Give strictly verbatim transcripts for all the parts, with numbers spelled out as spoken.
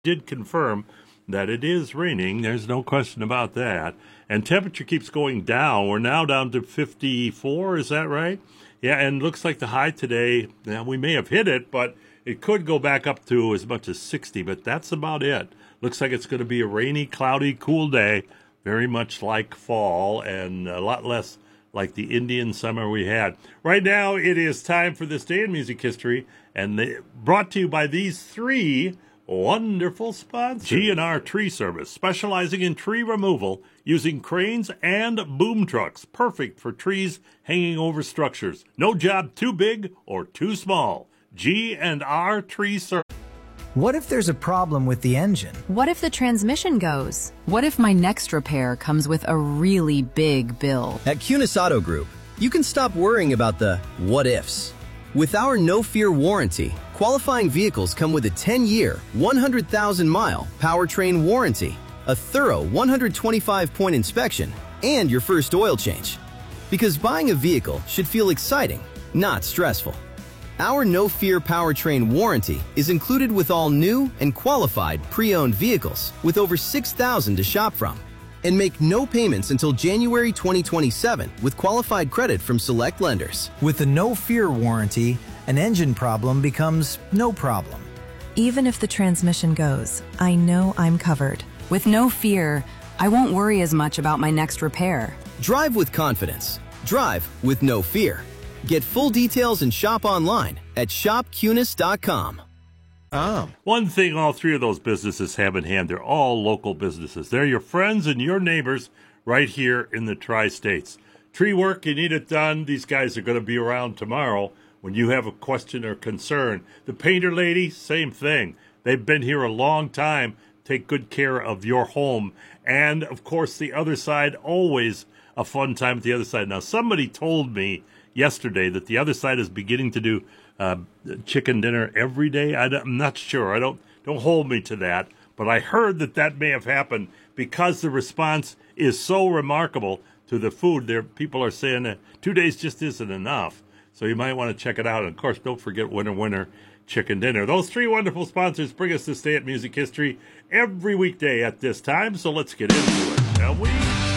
did confirm that it is raining. There's no question about that. And temperature keeps going down. We're now down to fifty-four. Is that right? Yeah, and looks like the high today, now we may have hit it, but it could go back up to as much as sixty, but that's about it. Looks like it's going to be a rainy, cloudy, cool day, very much like fall and a lot less like the Indian summer we had. Right now, it is time for This Day in Music History, and they, brought to you by these three wonderful sponsors. G and R Tree Service, specializing in tree removal using cranes and boom trucks. Perfect for trees hanging over structures. No job too big or too small. G and R Tree Service. What if there's a problem with the engine? What if the transmission goes? What if my next repair comes with a really big bill? At Cunis Auto Group, you can stop worrying about the what ifs. With our no-fear warranty, qualifying vehicles come with a ten-year, one hundred thousand mile powertrain warranty, a thorough one hundred twenty-five point inspection, and your first oil change. Because buying a vehicle should feel exciting, not stressful. Our no-fear powertrain warranty is included with all new and qualified pre-owned vehicles with over six thousand to shop from. And make no payments until January twenty twenty-seven with qualified credit from select lenders. With the no-fear warranty, an engine problem becomes no problem. Even if the transmission goes, I know I'm covered. With no fear, I won't worry as much about my next repair. Drive with confidence. Drive with no fear. Get full details and shop online at shop cunis dot com. Oh. One thing all three of those businesses have in hand, they're all local businesses. They're your friends and your neighbors right here in the Tri-States. Tree work, you need it done. These guys are going to be around tomorrow when you have a question or concern. The painter lady, same thing. They've been here a long time. Take good care of your home. And, of course, the other side, always a fun time at the other side. Now, somebody told me yesterday that the other side is beginning to do Uh, chicken dinner every day. I I'm not sure. I don't don't hold me to that. But I heard that that may have happened because the response is so remarkable to the food. There, people are saying that two days just isn't enough. So you might want to check it out. And of course, don't forget Winter Winter Chicken Dinner. Those three wonderful sponsors bring us This Day at Music History every weekday at this time. So let's get into it, shall we?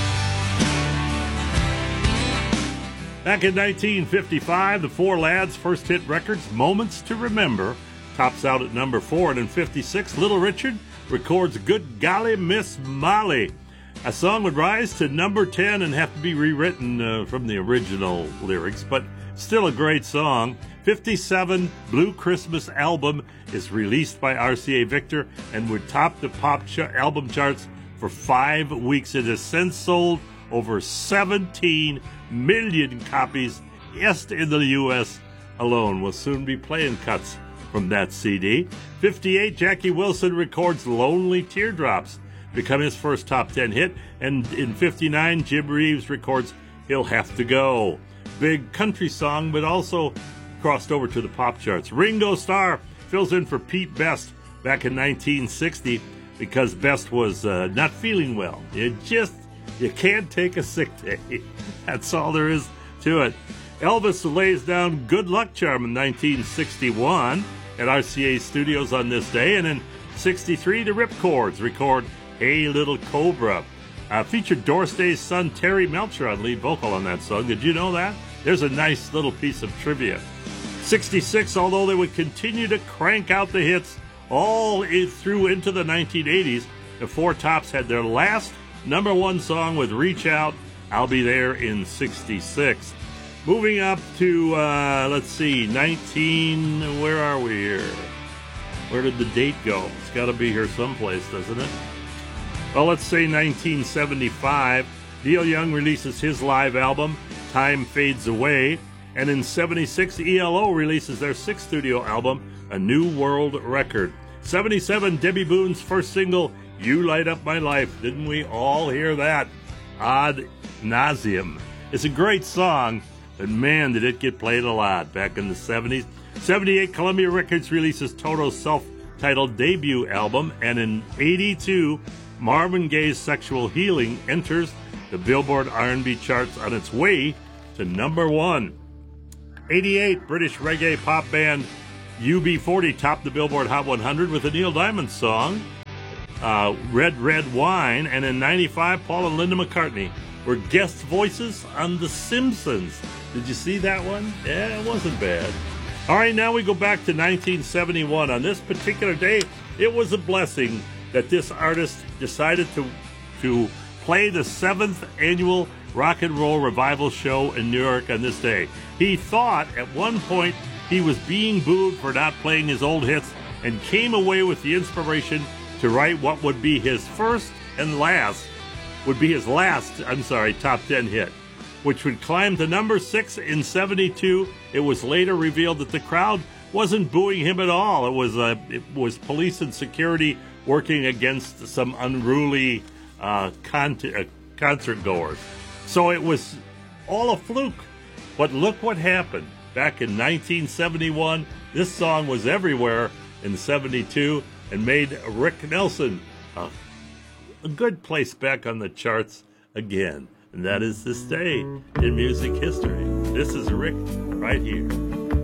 Back in nineteen fifty-five, the Four Lads' first hit records, Moments to Remember, tops out at number four. And in fifty-six, Little Richard records Good Golly Miss Molly. A song would rise to number ten and have to be rewritten uh, from the original lyrics, but still a great song. fifty-seven, Blue Christmas Album is released by R C A Victor and would top the pop ch- album charts for five weeks. It has since sold over seventeen million copies just in the U S alone. We'll soon be playing cuts from that C D. fifty-eight, Jackie Wilson records Lonely Teardrops, become his first top ten hit. And in fifty-nine, Jim Reeves records He'll Have to Go. Big country song, but also crossed over to the pop charts. Ringo Starr fills in for Pete Best back in nineteen sixty because Best was uh, not feeling well. It just You can't take a sick day. That's all there is to it. Elvis lays down Good Luck Charm in nineteen sixty-one at R C A Studios on this day. And in sixty-three, the Ripcords record Hey Little Cobra. Uh, featured Doris Day's son Terry Melcher on lead vocal on that song. Did you know that? There's a nice little piece of trivia. sixty-six, although they would continue to crank out the hits all through into the nineteen eighties, the Four Tops had their last number one song with Reach Out, I'll Be There in sixty-six. Moving up to, uh, let's see, nineteen, where are we here? Where did the date go? It's got to be here someplace, doesn't it? Well, let's say nineteen seventy-five. Neil Young releases his live album, Time Fades Away. And in seventy-six, E L O releases their sixth studio album, A New World Record. seventy-seven, Debbie Boone's first single, You Light Up My Life. Didn't we all hear that? Ad nauseum. It's a great song, but man, did it get played a lot back in the seventies. seventy-eight, Columbia Records releases Toto's self-titled debut album, and in eighty-two, Marvin Gaye's Sexual Healing enters the Billboard R and B charts on its way to number one. eighty-eight, British reggae pop band U B forty topped the Billboard Hot one hundred with a Neil Diamond song, uh, Red Red Wine. And in ninety-five, Paul and Linda McCartney were guest voices on The Simpsons. Did you see that one? Yeah, it wasn't bad. All right, now we go back to nineteen seventy-one. On this particular day, it was a blessing that this artist decided to to play the seventh annual Rock and Roll Revival show in New York on this day. He thought at one point he was being booed for not playing his old hits and came away with the inspiration to write what would be his first and last, would be his last, I'm sorry, top ten hit, which would climb to number six in seventy-two. It was later revealed that the crowd wasn't booing him at all. It was uh, it was police and security working against some unruly uh, con- uh, concert goers. So it was all a fluke. But look what happened. Back in nineteen seventy-one, this song was everywhere in seventy-two and made Rick Nelson uh, a good place back on the charts again. And that is this day in music history. This is Rick right here.